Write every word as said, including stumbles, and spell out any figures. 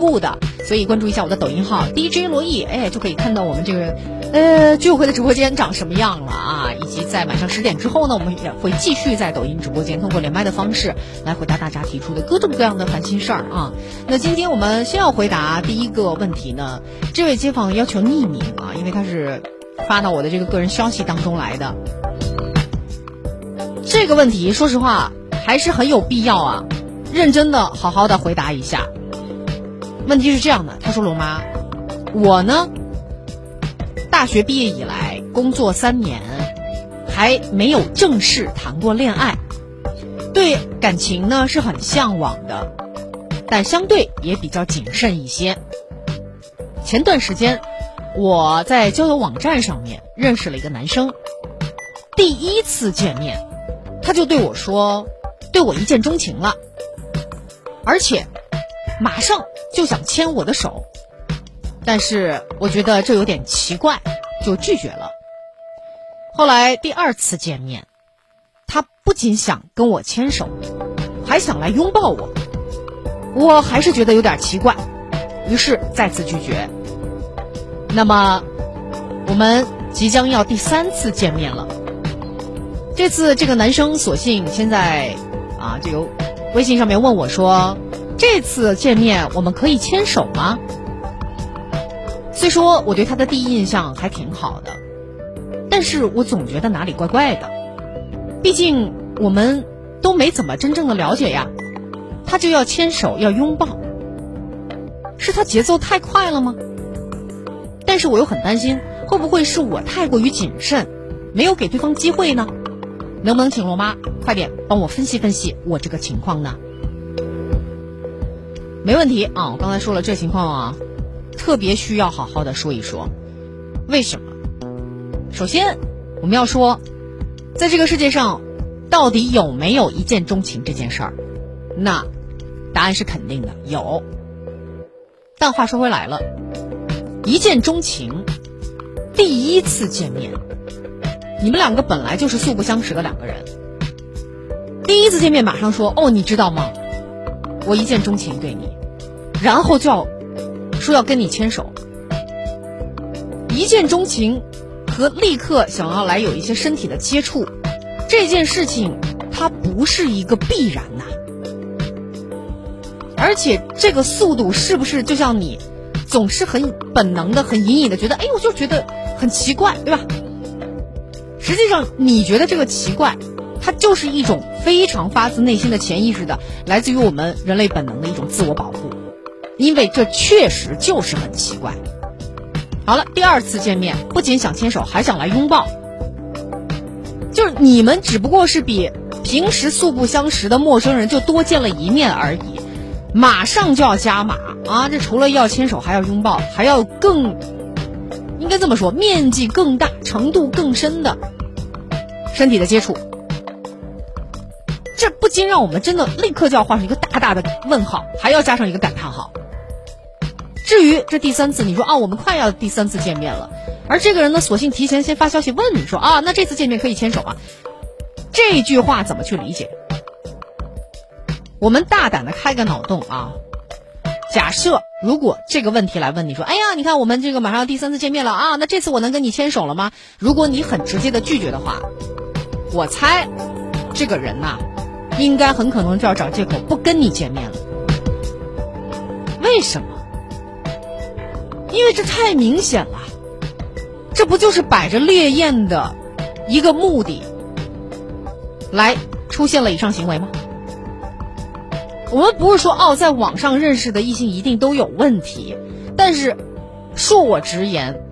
顾的，所以关注一下我的抖音号 D J 罗毅，哎，就可以看到我们这个呃居委会的直播间长什么样了啊！以及在晚上十点之后呢，我们也会继续在抖音直播间通过连麦的方式来回答大家提出的各种各样的烦心事儿啊。那今天我们先要回答第一个问题呢，这位街坊要求匿名啊，因为他是发到我的这个个人消息当中来的。这个问题说实话还是很有必要啊，认真的好好的回答一下。问题是这样的，他说龙妈，我呢大学毕业以来工作三年，还没有正式谈过恋爱，对感情呢是很向往的，但相对也比较谨慎一些。前段时间我在交友网站上面认识了一个男生，第一次见面他就对我说对我一见钟情了，而且马上就想牵我的手，但是我觉得这有点奇怪，就拒绝了。后来第二次见面，他不仅想跟我牵手，还想来拥抱我，我还是觉得有点奇怪，于是再次拒绝。那么我们即将要第三次见面了，这次这个男生索性现在啊这个微信上面问我说，这次见面我们可以牵手吗？虽说我对他的第一印象还挺好的，但是我总觉得哪里怪怪的，毕竟我们都没怎么真正的了解呀，他就要牵手要拥抱，是他节奏太快了吗？但是我又很担心会不会是我太过于谨慎，没有给对方机会呢？能不能请罗妈快点帮我分析分析我这个情况呢？没问题啊，我刚才说了这情况啊，特别需要好好的说一说。为什么？首先我们要说，在这个世界上到底有没有一见钟情这件事儿？那答案是肯定的，有。但话说回来了，一见钟情，第一次见面，你们两个本来就是素不相识的两个人，第一次见面马上说，哦，你知道吗？我一见钟情对你，然后就要说要跟你牵手。一见钟情和立刻想要来有一些身体的接触，这件事情它不是一个必然呐、啊。而且这个速度是不是就像你总是很本能的很隐隐的觉得，哎，我就觉得很奇怪，对吧？实际上你觉得这个奇怪，它就是一种非常发自内心的潜意识的来自于我们人类本能的一种自我保护，因为这确实就是很奇怪。好了，第二次见面不仅想牵手还想来拥抱，就是你们只不过是比平时素不相识的陌生人就多见了一面而已，马上就要加码啊！这除了要牵手还要拥抱，还要更应该这么说，面积更大程度更深的身体的接触，这不禁让我们真的立刻就要画上一个大大的问号，还要加上一个感叹号。至于这第三次，你说啊，我们快要第三次见面了，而这个人呢，索性提前先发消息问你说啊，那这次见面可以牵手吗？这句话怎么去理解？我们大胆的开个脑洞啊，假设如果这个问题来问你说，哎呀，你看我们这个马上要第三次见面了啊，那这次我能跟你牵手了吗？如果你很直接的拒绝的话，我猜这个人呐、啊，应该很可能就要找借口不跟你见面了。为什么？因为这太明显了，这不就是摆着猎艳的一个目的来出现了以上行为吗？我们不是说哦，在网上认识的异性一定都有问题，但是恕我直言，